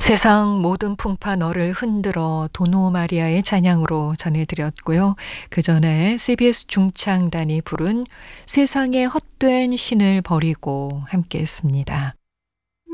세상 모든 풍파 너를 흔들어 도노 마리아의 찬양으로 전해드렸고요. 그 전에 CBS 중창단이 부른 세상의 헛된 신을 버리고 함께 했습니다.